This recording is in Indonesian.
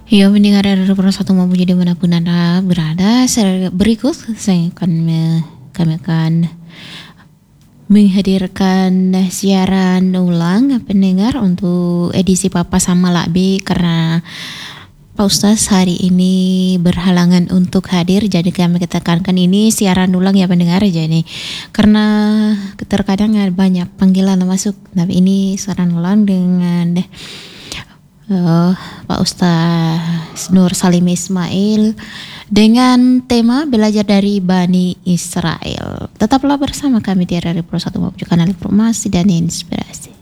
Ya, mendengar dari satu maupun jadi manapun Anda berada, berikut kami akan menghadirkan siaran ulang pendengar untuk edisi Papa sama Lakbi karena Pak Ustaz hari ini berhalangan untuk hadir, jadi kami tekankan ini siaran ulang ya pendengar. Jadi karena terkadang ada banyak panggilan masuk, tapi ini siaran ulang dengan Pak Ustaz Nur Salim Ismail dengan tema belajar dari Bani Israel. Tetaplah bersama kami di RRI Pro 1 Kanal Informasi dan Inspirasi.